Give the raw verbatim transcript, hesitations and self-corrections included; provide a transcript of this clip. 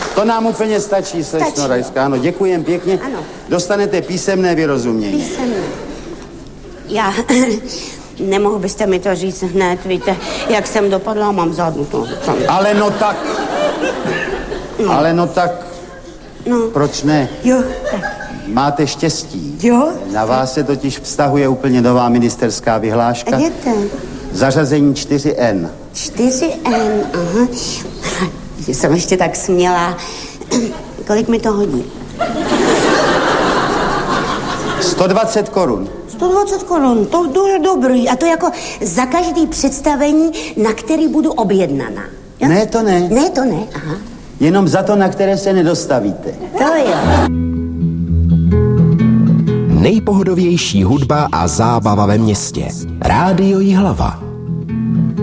To nám úplně stačí, slečno Rajská. Ano, děkujem pěkně. Ano. Dostanete písemné vyrozumění. Písemné. Já... Nemohl byste mi to říct hned, víte, jak jsem dopadla, mám zádu. To, to. Ale no tak... No. Ale no tak... No. Proč ne? Jo, tak. Máte štěstí. Jo? Na vás se totiž vztahuje úplně nová ministerská vyhláška. Jděte. Zařazení čtyři N. čtyři N, aha. Jsem ještě tak smělá. Kolik mi to hodí? sto dvacet korun. sto dvacet korun, to je dobrý. A to jako za každý představení, na který budu objednaná. Jo? Ne, to ne. Ne, to ne, aha. Jenom za to, na které se nedostavíte. To jo. Nejpohodovější hudba a zábava ve městě. Rádio Jihlava.